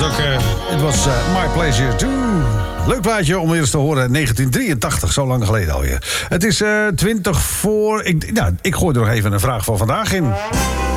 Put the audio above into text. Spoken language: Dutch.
ook... Het was My Pleasure Too. Leuk plaatje om eerst te horen. 1983, zo lang geleden alweer. Het is 20 voor... Ik gooi er nog even een vraag voor vandaag in.